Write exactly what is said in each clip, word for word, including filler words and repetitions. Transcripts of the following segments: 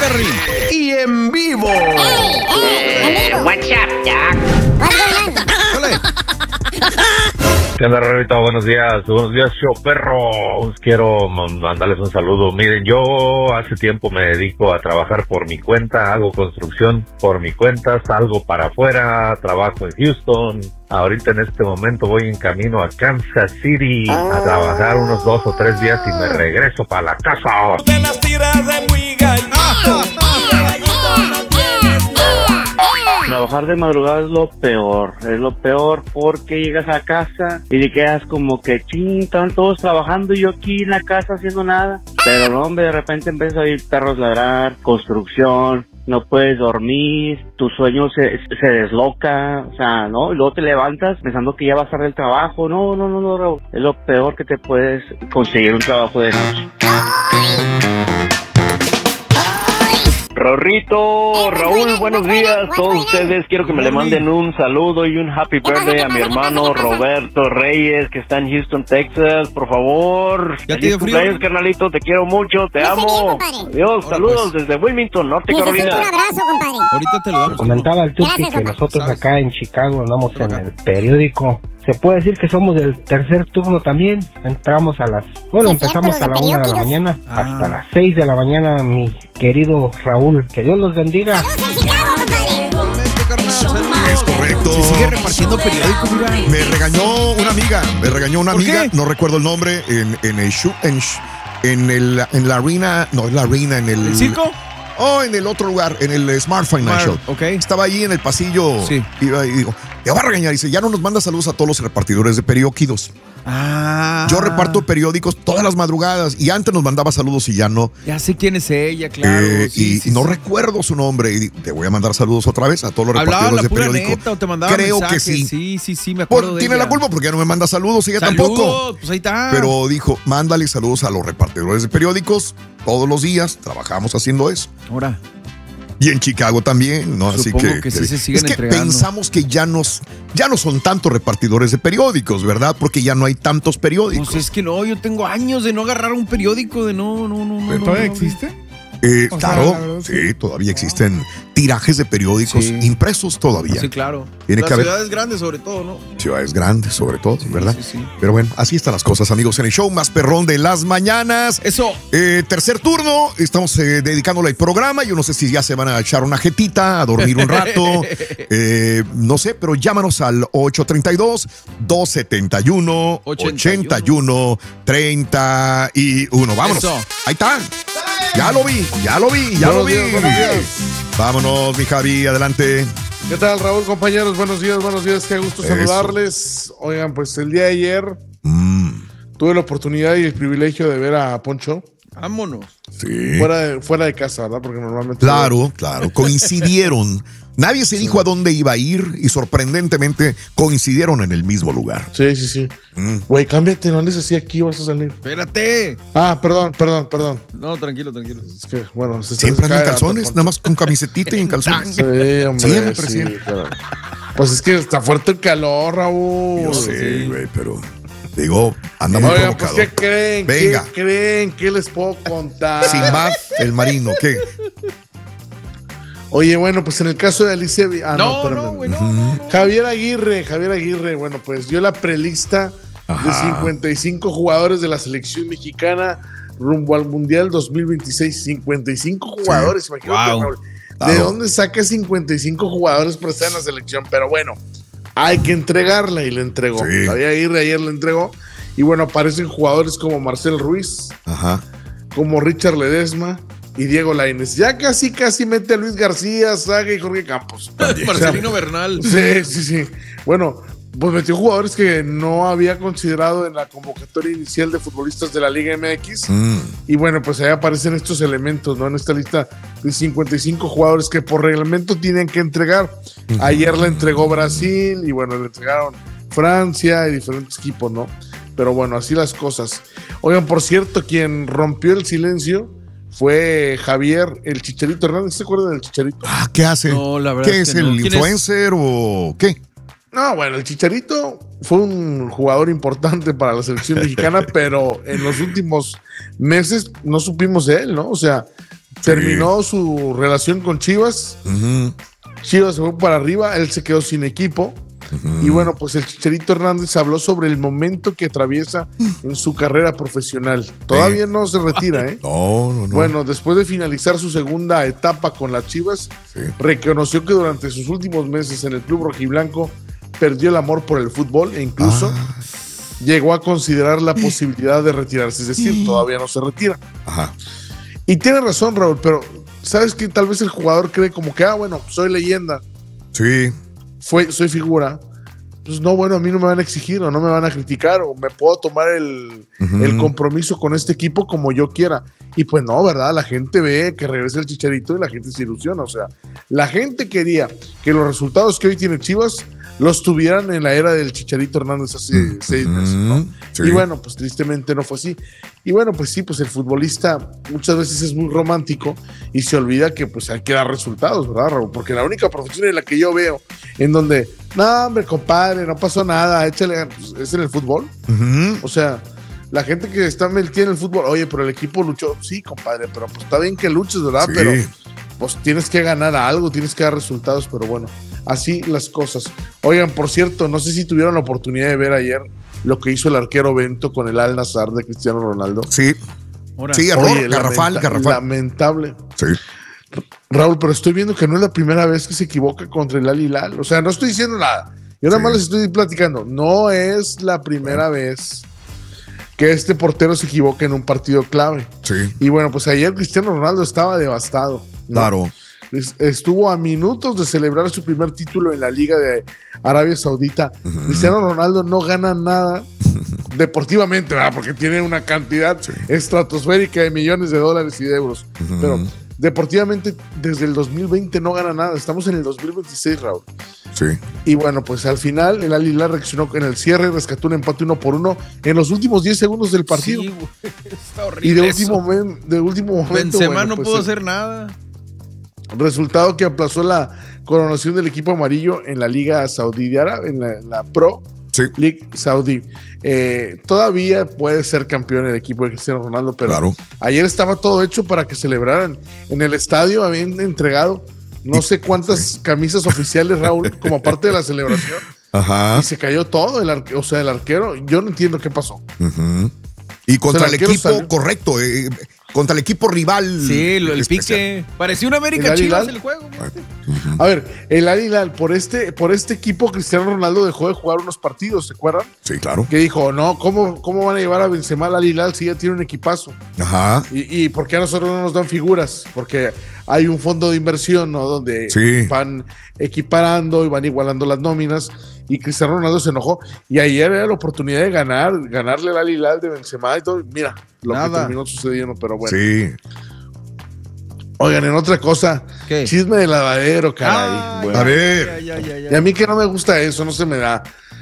Perry. Y en vivo. Eh, what's up, Doc? Dale. ¿Qué onda, Rorrito? Buenos días, buenos días, show perros. Quiero mandarles un saludo. Miren, yo hace tiempo me dedico a trabajar por mi cuenta, hago construcción por mi cuenta, salgo para afuera, trabajo en Houston. Ahorita en este momento voy en camino a Kansas City a trabajar unos dos o tres días y me regreso para la casa. De las tiras de muy gallito. Trabajar de madrugada es lo peor, es lo peor porque llegas a casa y te quedas como que ching, están todos trabajando y yo aquí en la casa haciendo nada. Pero no, hombre, de repente empieza a oír perros ladrar, construcción, no puedes dormir, tu sueño se, se desloca, o sea, ¿no? Y luego te levantas pensando que ya vas a hacer el trabajo. No, no, no, no, Raúl. Es lo peor que te puedes conseguir un trabajo de noche. Rorrito, Raúl, buenos días. Todos ustedes quiero que me le manden un saludo y un happy birthday a mi hermano Roberto Reyes, que está en Houston, Texas. Por favor, ¿Ya te dio frío? cumpleaños, carnalito, te quiero mucho, te amo. Adiós, saludos desde Wilmington, Norte Carolina. Un abrazo, compadre. Ahorita te lo damos. Comentaba el Tuki Gracias, que papá. nosotros acá en Chicago andamos en el periódico. Se puede decir que somos del tercer turno también. Entramos a las... Bueno, Sí, es cierto, empezamos a la los una de la periódicos. mañana Ah. hasta las seis de la mañana, mi querido Raúl. Que Dios los bendiga. Saludos en Chicago, compadre. Igualmente, carnal, saludos. Es correcto. Se sigue repartiendo periódico, mira. Me regañó una amiga, me regañó una ¿Por amiga, qué? no recuerdo el nombre, en, en el show, en, sh- en el en la arena, no, en la arena, en el... ¿El circo? Oh, en el otro lugar, en el Smart Financial. Smart, ok. Estaba allí en el pasillo. Sí. Iba y digo, te va a regañar. Dice, ya no nos manda saludos a todos los repartidores de periódicos. Ah. Yo reparto periódicos todas las madrugadas y antes nos mandaba saludos y ya no. Ya sé quién es ella, claro. Eh, sí, y sí, no sí. recuerdo su nombre y te voy a mandar saludos otra vez a todos los ¿Hablaba repartidores la de pura periódico. neta o te mandaba Creo mensajes? que sí. Sí, sí, sí, me acuerdo Pues, de tiene ella. la culpa porque ya no me manda saludos, ella Saludos, tampoco. pues ahí está. Pero dijo, mándale saludos a los repartidores de periódicos todos los días. Trabajamos haciendo eso. Ahora, Y en Chicago también, ¿no? Así Supongo que, que sí se siguen es que entregando. pensamos que ya nos, ya no son tantos repartidores de periódicos, ¿verdad? Porque ya no hay tantos periódicos. pues es que no, yo tengo años de no agarrar un periódico, de no, no, no, no. Pero no, ¿Todavía no, existe? Eh, O sea, claro, la verdad, sí, todavía existen tirajes de periódicos Sí. impresos todavía. Sí, claro. Tiene Las que haber- ciudades grandes sobre todo, ¿no? Ciudades grandes, sobre todo, ¿verdad? Sí, sí. Pero bueno, así están las cosas, amigos, en el show más perrón de las mañanas. Eso. Eh, tercer turno, estamos eh, dedicándole al programa. Yo no sé si ya se van a echar una jetita, a dormir un rato. Eh, no sé, pero llámanos al ocho tres dos, dos siete uno, ocho uno tres uno. Vámonos. Eso. Ahí está. Ya lo vi, ya lo vi, ya Buenos lo vi. días, buenos días. Vámonos, mi Javi, adelante. ¿Qué tal, Raúl, compañeros? Buenos días, buenos días. Qué gusto Eso. saludarles. Oigan, pues el día de ayer Mm, tuve la oportunidad y el privilegio de ver a Poncho Vámonos. sí. fuera de, fuera de casa, ¿verdad? Porque normalmente... Claro, claro, coincidieron. Nadie se dijo a dónde iba a ir y sorprendentemente coincidieron en el mismo lugar. Sí, sí, sí. Mm. Güey, cámbiate, no andes así aquí, vas a salir. Espérate. Ah, perdón, perdón, perdón. No, tranquilo, tranquilo. Es que, bueno, se Siempre se andan en cae calzones, la- nada más con camisetita y en calzones. Sí, hombre. Siempre, sí, siempre. claro. Pues es que está fuerte el calor, Raúl. Yo sé, güey, pero digo, anda muy Oigan, pues, provocador. ¿qué creen? Venga. ¿Qué creen? ¿Qué les puedo contar? Sinbad, el marino, ¿qué? Oye, bueno, pues en el caso de Alicia... Vi- Ah, no, No, espérame. no, güey, no, no, no. Javier Aguirre, Javier Aguirre, bueno, pues dio la prelista de Ajá. cincuenta y cinco jugadores de la selección mexicana rumbo al Mundial dos mil veintiséis. cincuenta y cinco jugadores, imagínate, Wow. Raúl. ¿De Claro. dónde saca cincuenta y cinco jugadores para estar en la selección? Pero bueno, hay que entregarla y le entregó. Sí. Javier Aguirre ayer le entregó. Y bueno, aparecen jugadores como Marcel Ruiz, Ajá. como Richard Ledesma y Diego Lainez. Ya casi, casi mete a Luis García, Saga y Jorge Campos. Marcelino Bernal. Sí, sí, sí. Bueno, pues metió jugadores que no había considerado en la convocatoria inicial de futbolistas de la Liga M X. Mm. Y bueno, pues ahí aparecen estos elementos, ¿no? En esta lista de cincuenta y cinco jugadores que por reglamento tienen que entregar. Ayer le entregó Brasil y bueno, le entregaron Francia y diferentes equipos, ¿no? Pero bueno, así las cosas. Oigan, por cierto, quien rompió el silencio fue Javier, el Chicharito Hernández. ¿Se acuerdan del Chicharito? Ah, ¿qué hace? No, la verdad ¿Qué es es que no. el ¿Quién es? influencer o qué? No, bueno, el Chicharito fue un jugador importante para la selección mexicana, pero en los últimos meses no supimos de él, ¿no? O sea, Terminó su relación con Chivas. Uh-huh. Chivas se fue para arriba, él se quedó sin equipo. Uh-huh. Y bueno, pues el Chicharito Hernández habló sobre el momento que atraviesa en su carrera profesional. Todavía sí. no se retira, ¿eh? No, no, no. Bueno, después de finalizar su segunda etapa con las Chivas, sí. reconoció que durante sus últimos meses en el club rojiblanco perdió el amor por el fútbol e incluso ah. llegó a considerar la posibilidad de retirarse. Es decir, todavía no se retira. Ajá. Y tiene razón, Raúl, pero ¿sabes qué? Tal vez el jugador cree como que, ah, bueno, soy leyenda. Sí. Fue, soy figura, pues no, bueno, a mí no me van a exigir o no me van a criticar o me puedo tomar el, uh-huh. el compromiso con este equipo como yo quiera. Y pues no, ¿verdad? La gente ve que regresa el Chicharito y la gente se ilusiona. O sea, la gente quería que los resultados que hoy tiene Chivas los tuvieran en la era del Chicharito Hernández hace uh-huh. seis meses, ¿no? Sí. Y bueno, pues tristemente no fue así. Y bueno, pues sí, pues el futbolista muchas veces es muy romántico y se olvida que pues hay que dar resultados, ¿verdad, Raúl? Porque la única profesión en la que yo veo en donde, no, hombre, compadre, no pasó nada, échale, pues, es en el fútbol. Uh-huh. O sea, la gente que está metida en el fútbol, oye, pero el equipo luchó, sí, compadre, pero pues está bien que luches, ¿verdad? Sí. Pero pues tienes que ganar algo, tienes que dar resultados, pero bueno, así las cosas. Oigan, por cierto, no sé si tuvieron la oportunidad de ver ayer lo que hizo el arquero Bento con el Al Nassr de Cristiano Ronaldo. Sí. Ahora. Sí, error, Oye, garrafal, lamenta- garrafal. Lamentable. Sí. Raúl, pero estoy viendo que no es la primera vez que se equivoca contra el Al Hilal. O sea, no estoy diciendo nada. Yo nada sí. más les estoy platicando. No es la primera bueno. vez que este portero se equivoca en un partido clave. Sí. Y bueno, pues ayer Cristiano Ronaldo estaba devastado, ¿no? Claro. Estuvo a minutos de celebrar su primer título en la Liga de Arabia Saudita. Uh-huh. Cristiano Ronaldo no gana nada deportivamente, ¿verdad? Porque tiene una cantidad sí. estratosférica de millones de dólares y de euros. Uh-huh. Pero deportivamente desde el dos mil veinte no gana nada. Estamos en el dos mil veintiséis, Raúl. Sí. Y bueno, pues al final el Al Hilal reaccionó en el cierre y rescató un empate uno por uno en los últimos diez segundos del partido. Sí, güey, está horrible. Y de eso. último, men, de último momento. Benzema bueno, no pues, pudo el, hacer nada. Resultado que aplazó la coronación del equipo amarillo en la Liga Saudí de Arabia, en la, en la Pro sí. League Saudí. Eh, todavía puede ser campeón el equipo de Cristiano Ronaldo, pero claro. ayer estaba todo hecho para que celebraran. En el estadio habían entregado no sé cuántas sí. camisas oficiales, Raúl, como parte de la celebración. Ajá. Y se cayó todo, el arque- o sea, el arquero, yo no entiendo qué pasó. Uh-huh. Y contra o sea, el, el equipo, salió. correcto, eh, contra el equipo rival. Sí, el, el pique. Parecía una América Chivas el juego. Uh-huh. A ver, el Al Hilal, por este, por este equipo, Cristiano Ronaldo dejó de jugar unos partidos, ¿se acuerdan? Sí, claro. Que dijo, no, ¿cómo, cómo van a llevar a Benzema al Al Hilal si ya tiene un equipazo? Ajá. ¿Y, y por qué a nosotros no nos dan figuras? Porque hay un fondo de inversión, ¿no? Donde sí. van equiparando y van igualando las nóminas. Y Cristiano Ronaldo se enojó. Y ayer era la oportunidad de ganar, ganarle al Al Hilal de Benzema y todo. Mira, lo Nada. que terminó sucediendo, pero bueno. Sí. Oigan, en otra cosa, ¿qué? Chisme de lavadero, caray. Ah, bueno. A ver. Ya, ya, ya, ya. Y a mí que no me gusta eso, no se me da.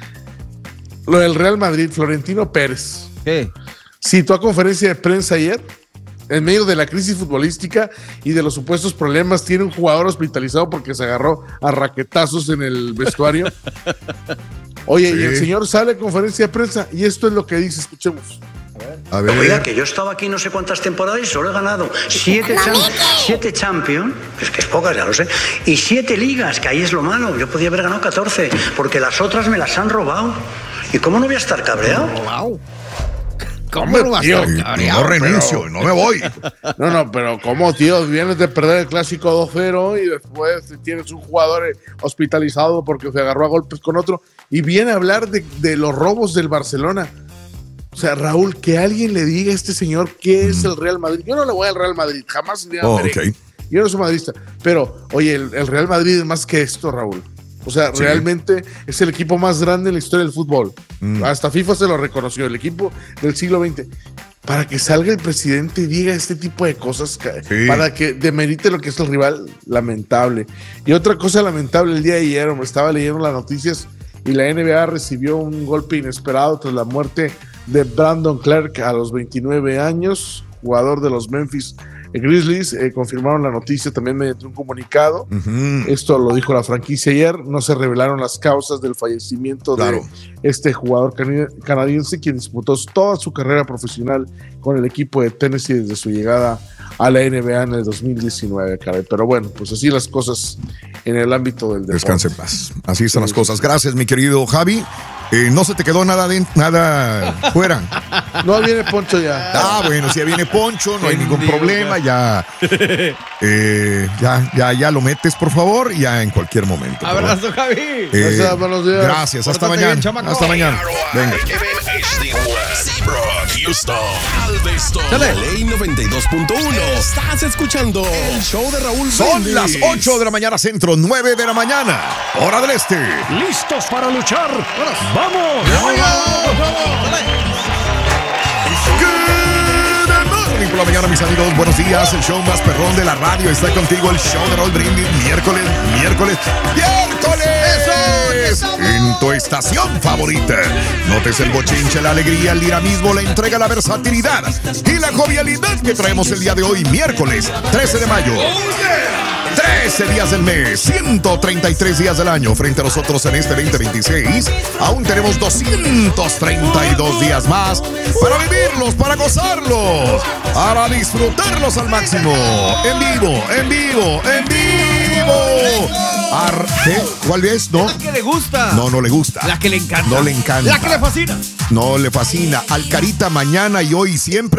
Lo del Real Madrid, Florentino Pérez. ¿Qué? Citó a conferencia de prensa ayer, en medio de la crisis futbolística y de los supuestos problemas, tiene un jugador hospitalizado porque se agarró a raquetazos en el vestuario. Oye, sí. y el señor sale a conferencia de prensa y esto es lo que dice, escuchemos. A ver. Oiga, que yo he estado aquí no sé cuántas temporadas y solo he ganado siete, cham- siete Champions, es que es pocas, ya lo sé, y siete ligas, que ahí es lo malo. Yo podía haber ganado catorce, porque las otras me las han robado. ¿Y cómo no voy a estar cabreado? Wow. ¿Cómo no vas a estar cabreado? No renuncio, pero... no me voy. No, no, pero ¿cómo, tío? Vienes de perder el clásico dos cero y después tienes un jugador hospitalizado porque se agarró a golpes con otro y viene a hablar de, de los robos del Barcelona. O sea, Raúl, que alguien le diga a este señor qué es el Real Madrid. Yo no le voy al Real Madrid, jamás iría a oh, merengue. okay. Yo no soy madridista, pero oye, el, el Real Madrid es más que esto, Raúl. O sea, sí. realmente es el equipo más grande en la historia del fútbol. Mm. Hasta FIFA se lo reconoció, el equipo del siglo veinte. Para que salga el presidente y diga este tipo de cosas, sí. para que demerite lo que es el rival, lamentable. Y otra cosa lamentable, el día de ayer, me estaba leyendo las noticias y la N B A recibió un golpe inesperado tras la muerte de Brandon Clark a los veintinueve años, jugador de los Memphis Grizzlies eh, confirmaron la noticia también mediante un comunicado. Uh-huh. Esto lo dijo la franquicia ayer. No se revelaron las causas del fallecimiento claro. de este jugador canadiense, quien disputó toda su carrera profesional con el equipo de Tennessee desde su llegada a la N B A en el dos mil diecinueve, caray. Pero bueno, pues así las cosas en el ámbito del deporte. Descanse en paz. Así están las cosas. Gracias, mi querido Javi. Eh, no se te quedó nada de, nada fuera. No viene Poncho ya. Ah, bueno, si ya viene Poncho, no hay ningún problema. Ya, eh, ya, ya, ya lo metes, por favor, ya en cualquier momento. Abrazo, Javi. Eh, gracias, buenos días. Gracias, hasta mañana. Bien, chamaco. Hasta mañana. Venga. Houston, Galveston, Ley noventa y dos punto uno. Estás escuchando el show de Raúl Son Brindis. las ocho de la mañana centro, nueve de la mañana, hora del este. ¿Listos para luchar? ¡Vamos! ¡Vamos! Por la mañana, mis amigos, buenos días. El show más perrón de la radio está contigo. El show de Raúl Brindis, miércoles, miércoles, miércoles. Eso, en tu estación favorita. Notes el bochinche, la alegría, el dinamismo, la entrega, la versatilidad y la jovialidad que traemos el día de hoy, miércoles trece de mayo. trece días del mes, ciento treinta y tres días del año. Frente a nosotros en este veinte veintiséis, aún tenemos doscientos treinta y dos días más para vivirlos, para gozarlos, para disfrutarlos al máximo. En vivo, en vivo, en vivo. Ar ¿Qué? ¿Cuál es? No. La que le gusta. No, no le gusta. La que le encanta. No le encanta. La que le fascina. No le fascina. Al Carita mañana y hoy y siempre.